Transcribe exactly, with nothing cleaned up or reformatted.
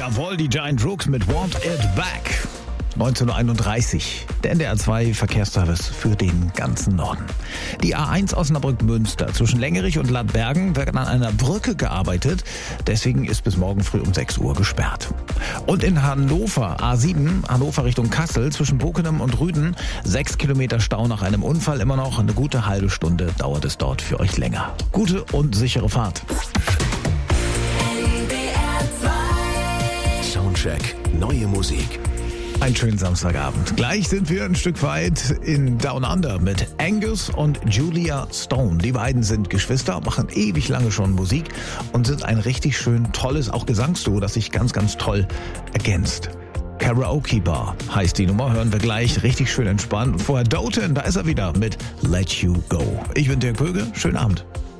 Jawohl, die Giant Rooks mit Want It Back. neunzehn Uhr einunddreißig, der N D R zwei Verkehrsservice für den ganzen Norden. Die A eins Osnabrück-Münster zwischen Längerich und Ladbergen wird an einer Brücke gearbeitet. Deswegen ist bis morgen früh um sechs Uhr gesperrt. Und in Hannover, A sieben, Hannover Richtung Kassel, zwischen Bokenem und Rüden, sechs Kilometer Stau nach einem Unfall immer noch. Eine gute halbe Stunde dauert es dort für euch länger. Gute und sichere Fahrt. Soundcheck, neue Musik. Einen schönen Samstagabend. Gleich sind wir ein Stück weit in Down Under mit Angus und Julia Stone. Die beiden sind Geschwister, machen ewig lange schon Musik und sind ein richtig schön tolles, auch Gesangsduo, das sich ganz, ganz toll ergänzt. Karaoke Bar heißt die Nummer, hören wir gleich. Richtig schön entspannt. Vorher Doten, da ist er wieder mit Let You Go. Ich bin Dirk Böge, schönen Abend.